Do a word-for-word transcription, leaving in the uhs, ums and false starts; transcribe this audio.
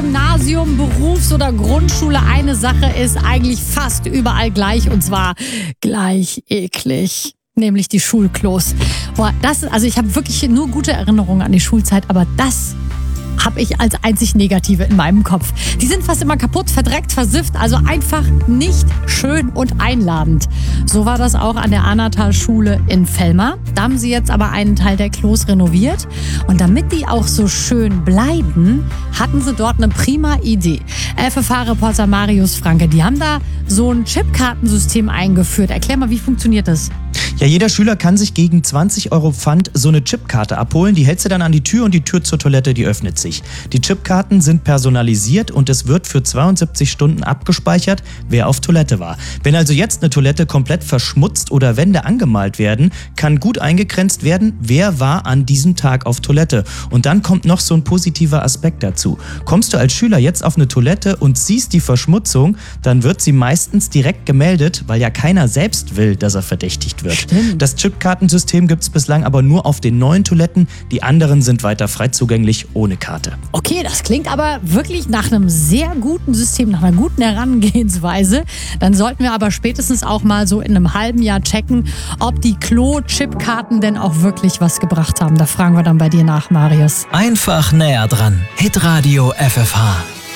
Gymnasium, Berufs- oder Grundschule, eine Sache ist eigentlich fast überall gleich, und zwar gleich eklig. Nämlich die Schulklos. Boah, das, also ich habe wirklich nur gute Erinnerungen an die Schulzeit, aber das habe ich als einzig Negative in meinem Kopf. Die sind fast immer kaputt, verdreckt, versifft, also einfach nicht schön und einladend. So war das auch an der Anatal-Schule in Vellmar. Da haben sie jetzt aber einen Teil der Klos renoviert. Und damit die auch so schön bleiben, hatten sie dort eine prima Idee. F F H-Reporter Marius Franke, die haben da so ein Chipkartensystem eingeführt. Erklär mal, wie funktioniert das? Ja, jeder Schüler kann sich gegen zwanzig Euro Pfand so eine Chipkarte abholen. Die hältst du dann an die Tür und die Tür zur Toilette, die öffnet sich. Die Chipkarten sind personalisiert und es wird für zweiundsiebzig Stunden abgespeichert, wer auf Toilette war. Wenn also jetzt eine Toilette komplett verschmutzt oder Wände angemalt werden, kann gut eingegrenzt werden, wer war an diesem Tag auf Toilette. Und dann kommt noch so ein positiver Aspekt dazu. Kommst du als Schüler jetzt auf eine Toilette und siehst die Verschmutzung, dann wird sie meistens direkt gemeldet, weil ja keiner selbst will, dass er verdächtigt wird. Stimmt. Das Chipkartensystem gibt es bislang aber nur auf den neuen Toiletten. Die anderen sind weiter frei zugänglich ohne Karte. Okay, das klingt aber wirklich nach einem sehr guten System, nach einer guten Herangehensweise. Dann sollten wir aber spätestens auch mal so in einem halben Jahr checken, ob die Klo-Chipkarten denn auch wirklich was gebracht haben. Da fragen wir dann bei dir nach, Marius. Einfach näher dran. Hitradio F F H.